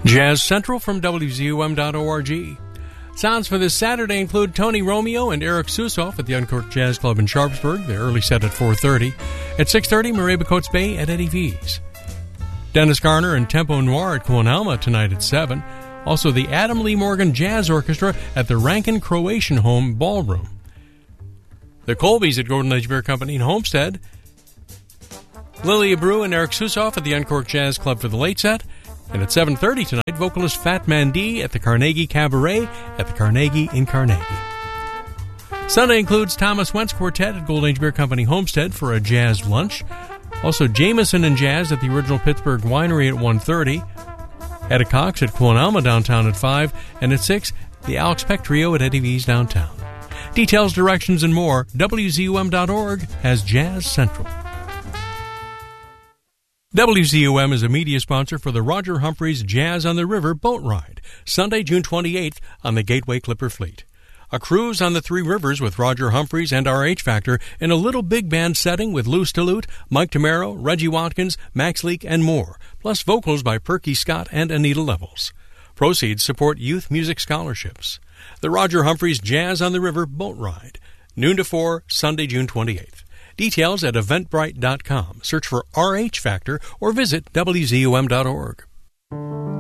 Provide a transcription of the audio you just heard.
Jazz Central from WZUM.org. Sounds for this Saturday include Tony Romeo and Eric Susoff at the Uncorked Jazz Club in Sharpsburg, the early set at 4:30. At 6:30, Marais Coates Bay at Eddie V's. Dennis Garner and Tempo Noir at Quonalma tonight at 7. Also, the Adam Lee Morgan Jazz Orchestra at the Rankin Croatian Home Ballroom. The Colbys at Golden Age Beer Company in Homestead. Lily Abreu and Eric Susoff at the Uncorked Jazz Club for the late set. And at 7:30 tonight, vocalist Fat Man D at the Carnegie Cabaret at the Carnegie in Carnegie. Sunday includes Thomas Wentz Quartet at Golden Age Beer Company Homestead for a jazz lunch. Also, Jameson and Jazz at the original Pittsburgh Winery at 1:30. Etta Cox at Quonalma downtown at 5. And at 6, the Alex Peck Trio at Eddie V's downtown. Details, directions, and more, WZUM.org has Jazz Central. WZUM is a media sponsor for the Roger Humphreys Jazz on the River boat ride, Sunday, June 28th on the Gateway Clipper Fleet. A cruise on the Three Rivers with Roger Humphreys and RH Factor in a little big band setting with Lou Stillute, Mike Tamaro, Reggie Watkins, Max Leake, and more, plus vocals by Perky Scott and Anita Levels. Proceeds support youth music scholarships. The Roger Humphreys Jazz on the River boat ride, noon to 4, Sunday, June 28th. Details at eventbrite.com. Search for RH Factor or visit WZUM.org.